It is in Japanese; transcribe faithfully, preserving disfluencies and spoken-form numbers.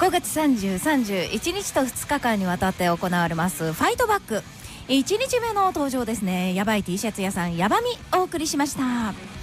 ごがつさんじゅう、さんじゅういちにちとふつかかんにわたって行われますファイトバックいちにちめの登場ですね。やばい T シャツ屋さんやばみお送りしました。